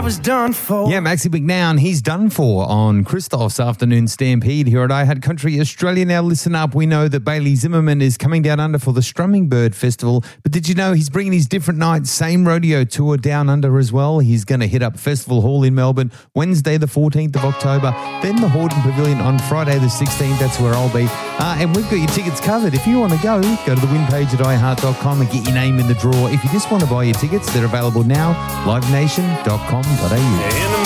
was done for. Yeah, Maxie McNown, he's done for on Christoph's Afternoon Stampede here at iHeart Country Australia. Now listen up, we know that Bailey Zimmerman is coming down under for the Strumming Bird Festival, but did you know he's bringing his Different Nights Same Rodeo tour down under as well? He's going to hit up Festival Hall in Melbourne Wednesday the 14th of October, then the Hordern Pavilion on Friday the 16th, that's where I'll be. And we've got your tickets covered. If you want to go to the win page at iHeart.com and get your name in the draw. If you just want to buy your tickets, they're available now, livenation.com.au. In the